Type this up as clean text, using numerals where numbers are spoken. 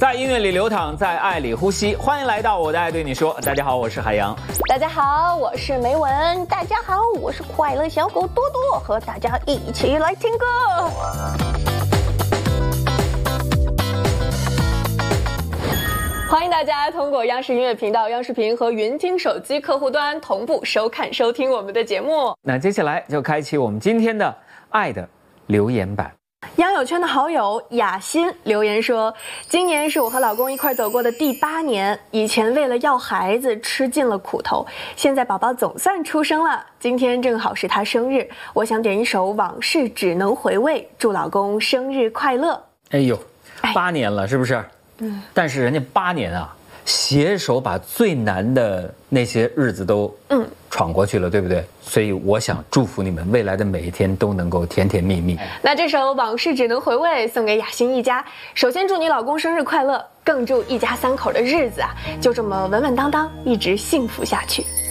在音乐里流淌，在爱里呼吸。欢迎来到我的爱对你说。大家好，我是海洋。 大家好，我是梅文。大家好，我是快乐小狗多多，和大家一起来听歌。欢迎大家通过央视音乐频道、央视频和云听手机客户端同步收看收听我们的节目。 那接下来就开启我们今天的爱的留言版。 央友圈的好友雅欣留言说，今年是我和老公一块走过的第8年，以前为了要孩子吃尽了苦头，现在宝宝总算出生了，今天正好是他生日，我想点一首往事只能回味，祝老公生日快乐。 哎呦，8年了是不是？但是人家8年啊，携手把最难的那些日子都闯过去了，对不对？所以我想祝福你们未来的每一天都能够甜甜蜜蜜。 那这首往事只能回味送给雅欣一家，首先祝你老公生日快乐，更祝一家3口的日子啊就这么稳稳当当一直幸福下去。